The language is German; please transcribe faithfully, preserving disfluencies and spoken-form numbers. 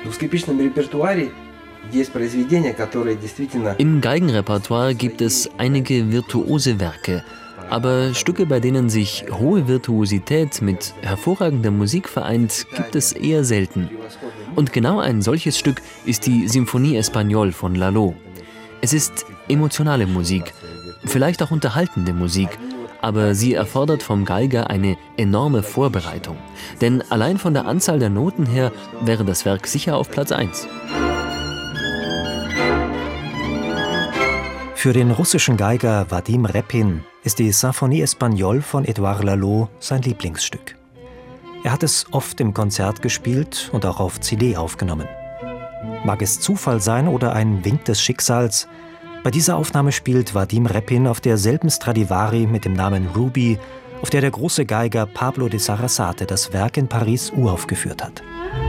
Im Geigenrepertoire gibt es einige virtuose Werke, aber Stücke, bei denen sich hohe Virtuosität mit hervorragender Musik vereint, gibt es eher selten. Und genau ein solches Stück ist die Symphonie Espagnole von Lalo. Es ist emotionale Musik, vielleicht auch unterhaltende Musik, aber sie erfordert vom Geiger eine enorme Vorbereitung. Denn allein von der Anzahl der Noten her wäre das Werk sicher auf Platz eins. Für den russischen Geiger Wadim Repin ist die Symphonie Espagnole von Édouard Lalo sein Lieblingsstück. Er hat es oft im Konzert gespielt und auch auf C D aufgenommen. Mag es Zufall sein oder ein Wink des Schicksals? Bei dieser Aufnahme spielt Wadim Repin auf derselben Stradivari mit dem Namen Ruby, auf der der große Geiger Pablo de Sarasate das Werk in Paris uraufgeführt hat.